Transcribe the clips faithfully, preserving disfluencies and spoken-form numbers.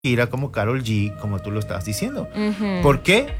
Shakira, como Karol G, como tú lo estabas diciendo. Uh-huh. ¿Por qué?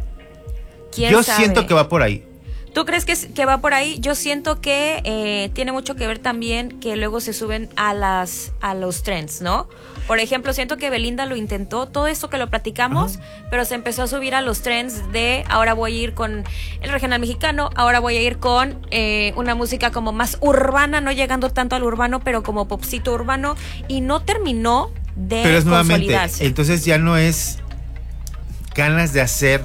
¿Quién Yo sabe? siento que va por ahí. ¿Tú crees que, que va por ahí? Yo siento que eh, tiene mucho que ver también que luego se suben a las a los trends, ¿no? Por ejemplo, siento que Belinda lo intentó, todo esto que lo platicamos, uh-huh. pero se empezó a subir a los trends de ahora voy a ir con el regional mexicano, ahora voy a ir con eh, una música como más urbana, no llegando tanto al urbano, pero como popcito urbano, y no terminó de pero es consolidarse. Nuevamente, entonces ya no es ganas de hacer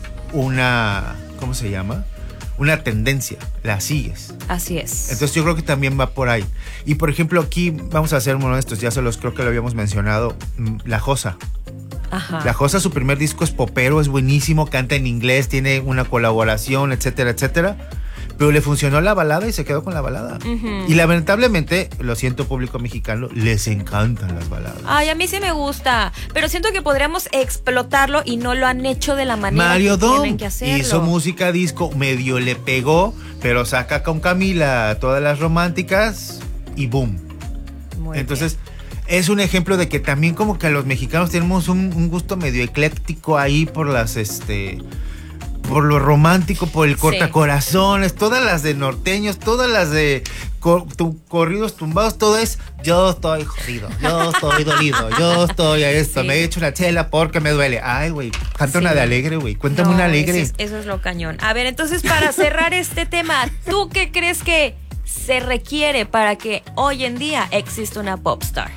una, ¿cómo se llama? Una tendencia, la sigues. Así es. Entonces yo creo que también va por ahí. Y por ejemplo aquí, vamos a ser honestos, ya se los creo que lo habíamos mencionado, La Josa. Ajá. La Josa, su primer disco es popero, es buenísimo, canta en inglés, tiene una colaboración, etcétera, etcétera. Pero le funcionó la balada y se quedó con la balada. Uh-huh. Y lamentablemente, lo siento público mexicano, les encantan las baladas. Ay, a mí sí me gusta, pero siento que podríamos explotarlo y no lo han hecho de la manera Mario que Dom tienen que hacerlo. Hizo música disco, medio le pegó, pero saca con Camila todas las románticas y boom. Muy Entonces, bien. Es un ejemplo de que también como que los mexicanos tenemos un, un gusto medio ecléctico ahí por las, este... por lo romántico, por el cortacorazones, sí. Todas las de norteños, todas las de cor, tu, corridos tumbados, todo es yo estoy jodido, yo estoy dolido, yo estoy a esto, sí. Me he hecho una chela porque me duele. Ay, güey, canta sí. Una de alegre, güey, cuéntame no, una alegre. Eso es, eso es lo cañón. A ver, entonces para cerrar este tema, ¿tú qué crees que se requiere para que hoy en día exista una popstar?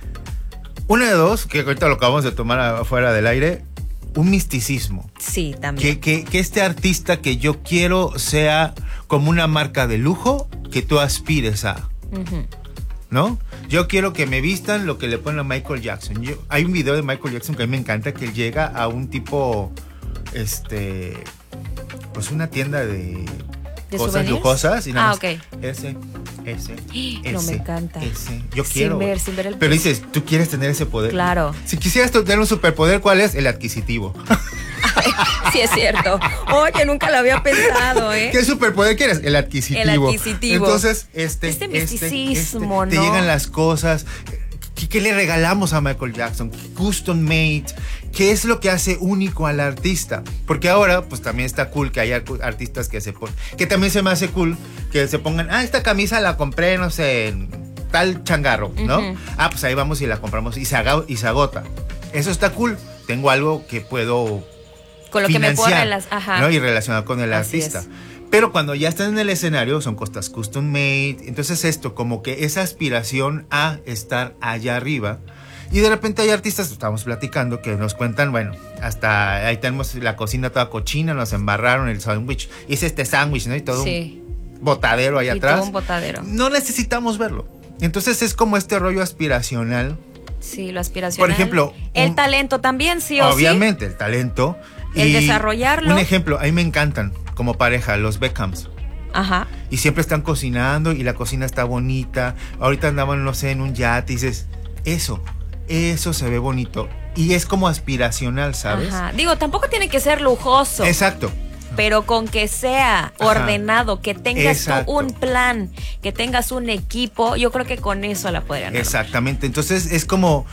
Una de dos, que ahorita lo acabamos de tomar afuera del aire. Un misticismo. Sí, también. Que, que, que este artista que yo quiero sea como una marca de lujo que tú aspires a. Uh-huh. ¿No? Yo quiero que me vistan lo que le ponen a Michael Jackson. Yo, hay un video de Michael Jackson que a mí me encanta, que él llega a un tipo, este, pues una tienda de, ¿De cosas souvenirs? lujosas. Y nada ah, más, ok. Ese, ese, ese. No, me encanta. Ese. Yo sin quiero. Ver, sin ver el Pero dices, ¿tú quieres tener ese poder? Claro. Si quisieras tener un superpoder, ¿cuál es? El adquisitivo. Sí, es cierto. Oye, nunca lo había pensado, ¿eh? ¿Qué superpoder quieres? El adquisitivo. El adquisitivo. Entonces, este... Este misticismo, este, este, ¿no? Te llegan las cosas. ¿Qué, ¿Qué le regalamos a Michael Jackson? Custom made. ¿Qué es lo que hace único al artista? Porque ahora, pues también está cool que haya artistas que se ponen... Que también se me hace cool que se pongan... Ah, esta camisa la compré, no sé, en tal changarro, ¿no? Uh-huh. Ah, pues ahí vamos y la compramos y se, haga, y se agota. Eso está cool. Tengo algo que puedo... Con lo que me puedo relacionar, ¿no? Y relacionado con el Así artista. Es. Pero cuando ya están en el escenario son cosas custom made. Entonces esto, como que esa aspiración a estar allá arriba. Y de repente hay artistas, estamos platicando, que nos cuentan, bueno, hasta ahí tenemos la cocina toda cochina, nos embarraron el sándwich. Hice este sándwich, ¿no? Y todo sí. un botadero ahí y atrás. Todo un botadero. No necesitamos verlo. Entonces es como este rollo aspiracional. Sí, lo aspiracional. Por ejemplo, el un, talento también, sí o obviamente, sí. Obviamente, el talento. El y desarrollarlo. Un ejemplo, a mí me encantan como pareja, los Beckhams. Ajá. Y siempre están cocinando y la cocina está bonita. Ahorita andaban, no sé, en un yate y dices, eso, eso se ve bonito. Y es como aspiracional, ¿sabes? Ajá. Digo, tampoco tiene que ser lujoso. Exacto. Pero con que sea Ajá. ordenado, que tengas tú un plan, que tengas un equipo, yo creo que con eso la podrían armar. Exactamente. Entonces es como...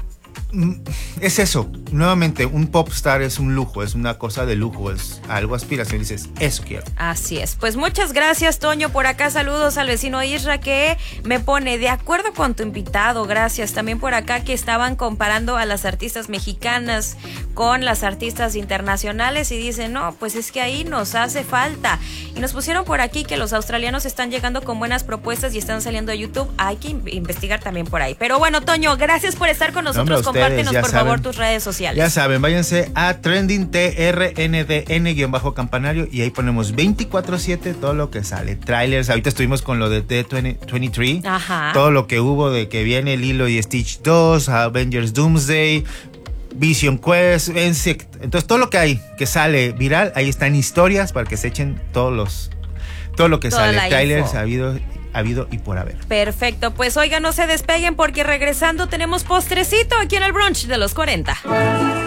Es eso, nuevamente, un popstar es un lujo, es una cosa de lujo, es algo aspiración, dices, eso quiero. Así es, pues muchas gracias, Toño, por acá saludos al vecino Isra que me pone de acuerdo con tu invitado, gracias, también por acá que estaban comparando a las artistas mexicanas con las artistas internacionales y dicen, no, pues es que ahí nos hace falta, y nos pusieron por aquí que los australianos están llegando con buenas propuestas y están saliendo a YouTube, hay que investigar también por ahí, pero bueno, Toño, gracias por estar con nosotros, no, compártenos por saben, favor tus redes sociales. Ya saben, váyanse a Trending T R N D N campanario y ahí ponemos veinticuatro siete todo lo que sale. Trailers, ahorita estuvimos con lo de T veintitrés. Ajá. Todo lo que hubo de que viene Lilo y Stitch dos, Avengers Doomsday, Vision Quest, Insect. Entonces todo lo que hay que sale viral, ahí están historias para que se echen todos los todo lo que Toda sale. Trailers ha habido habido y por haber. Perfecto, pues oigan, no se despeguen porque regresando tenemos postrecito aquí en el brunch de los cuarenta.